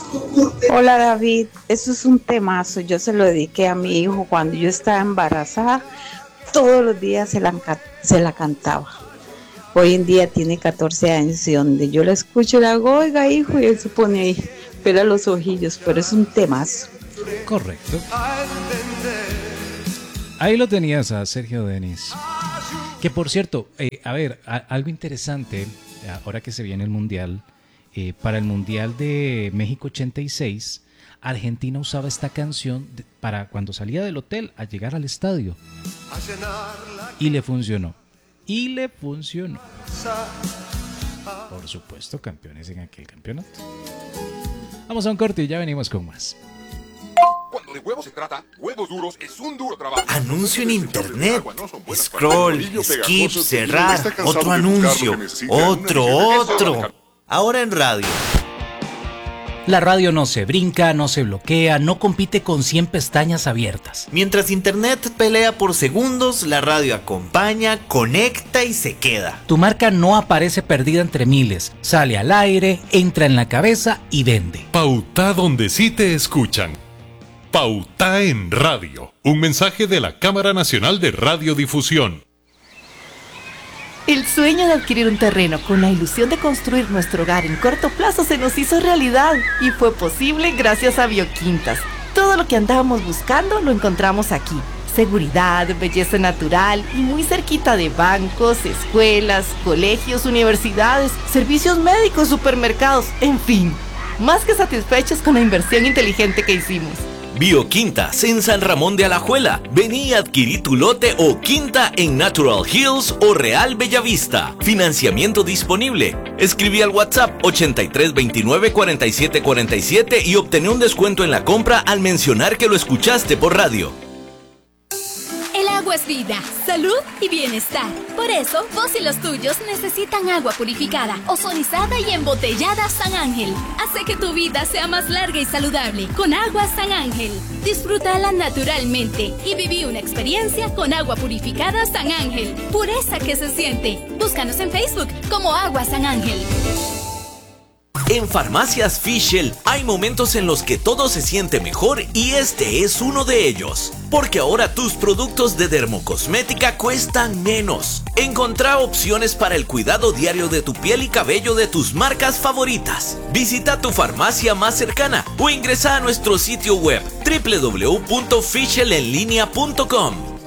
Hola David, eso es un temazo. Yo se lo dediqué a mi hijo cuando yo estaba embarazada. Todos los días se la cantaba. Hoy en día tiene 14 años y donde yo la escucho le hago, oiga hijo, y él se pone ahí, pela los ojillos, pero es un temazo. Correcto. Ahí lo tenías a Sergio Denis. Que por cierto, algo interesante, ahora que se viene el Mundial, para el Mundial de México 86, Argentina usaba esta canción para cuando salía del hotel a llegar al estadio. Y le funcionó. Por supuesto, campeones en aquel campeonato. Vamos a un corte y ya venimos con más. Cuando de huevos se trata, Huevos Duros es un duro trabajo. Anuncio en internet. Scroll, skip, cerrar. Otro anuncio. Otro. Ahora en radio. La radio no se brinca, no se bloquea, no compite con 100 pestañas abiertas. Mientras internet pelea por segundos, la radio acompaña, conecta y se queda. Tu marca no aparece perdida entre miles, sale al aire, entra en la cabeza y vende. Pauta donde sí te escuchan. Pauta en radio. Un mensaje de la Cámara Nacional de Radiodifusión. El sueño de adquirir un terreno con la ilusión de construir nuestro hogar en corto plazo se nos hizo realidad y fue posible gracias a Bioquintas. Todo lo que andábamos buscando lo encontramos aquí. Seguridad, belleza natural y muy cerquita de bancos, escuelas, colegios, universidades, servicios médicos, supermercados, en fin. Más que satisfechos con la inversión inteligente que hicimos. Bioquintas en San Ramón de Alajuela. Vení a adquirir tu lote o quinta en Natural Hills o Real Bellavista. Financiamiento disponible. Escribí al WhatsApp 8329-4747 y obtené un descuento en la compra al mencionar que lo escuchaste por radio. El agua es vida, salud y bienestar. Por eso, vos y los tuyos necesitan agua purificada, ozonizada y embotellada San Ángel. Hace que tu vida sea más larga y saludable con agua San Ángel. Disfrútala naturalmente y viví una experiencia con agua purificada San Ángel. Pureza que se siente. Búscanos en Facebook como Agua San Ángel. En Farmacias Fischl hay momentos en los que todo se siente mejor y este es uno de ellos. Porque ahora tus productos de dermocosmética cuestan menos. Encontrá opciones para el cuidado diario de tu piel y cabello de tus marcas favoritas. Visita tu farmacia más cercana o ingresa a nuestro sitio web www.fischlenlinea.com.